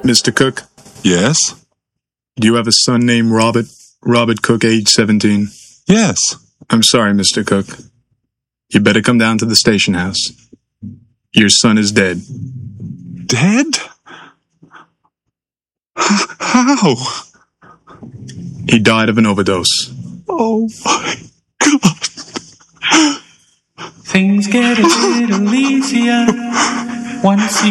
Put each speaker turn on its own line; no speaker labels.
Mr. Cook,
Yes?
do you have a son named Robert? Robert Cook, age 17.
Yes.
I'm sorry, Mr. Cook. You better come down to the station house. Your son is dead.
Dead? How?
He died of an overdose.
Oh my God.
Things get a little easier once you